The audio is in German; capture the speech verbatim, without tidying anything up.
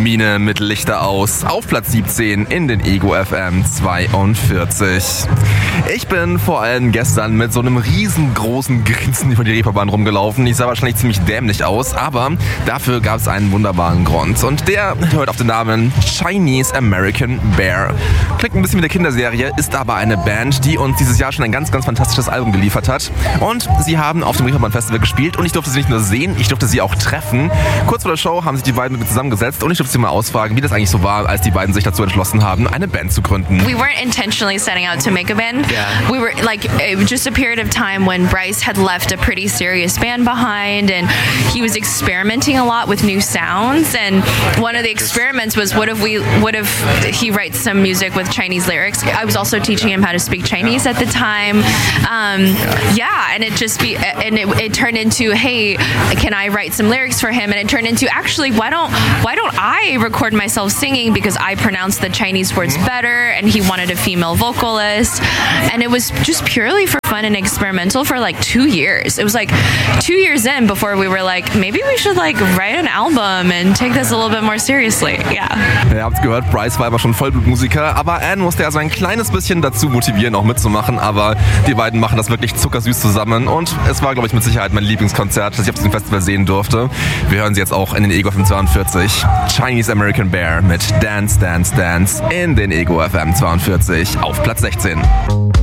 Mine mit Lichter aus. Auf Platz siebzehn in den Ego F M zweiundvierzig. Ich bin vor allem gestern mit so einem riesengroßen Grinsen über die Reeperbahn rumgelaufen. Ich sah wahrscheinlich ziemlich dämlich aus, aber dafür gab es einen wunderbaren Grund. Und der hört auf den Namen Chinese American Bear. Klingt ein bisschen wie eine Kinderserie, ist aber eine Band, die uns dieses Jahr schon ein ganz, ganz fantastisches Album geliefert hat. Und sie haben auf dem Reeperbahn Festival gespielt und ich durfte sie nicht nur sehen, ich durfte sie auch treffen. Kurz vor der Show haben sich die beiden mit mir zusammengesetzt und ich durfte sie mal ausfragen, wie das eigentlich so war, als die beiden sich dazu entschlossen haben, eine Band zu gründen. We weren't intentionally setting out to make a band. Yeah. We were like it was just a period of time when Bryce had left a pretty serious band behind and he was experimenting a lot with new sounds, and one of the experiments was what if we what if he writes some music with Chinese lyrics. I was also teaching him how to speak Chinese at the time. Um, yeah, and it just be and it, it turned into, hey, can I write some lyrics for him? And it turned into, actually, why don't why don't I record myself singing, because I pronounce the Chinese words better, and he wanted a female vocalist, and it was just purely for fun and experimental for like two years. It was like two years in before we were like, maybe we should like write an album and take this a little bit more seriously. Yeah. Ihr habt's gehört, Bryce war aber schon Vollblutmusiker, aber Anne musste ja so ein kleines bisschen dazu motivieren, auch mitzumachen, aber die beiden machen das wirklich zuckersüß zusammen und es war, glaube ich, mit Sicherheit mein Lieblingskonzert, das ich auf diesem Festival sehen durfte. Wir hören sie jetzt auch in den Ego F M zweiundvierzig. Chinese American Bear mit Dance, Dance, Dance in den Ego F M zweiundvierzig auf Platz sechzehn.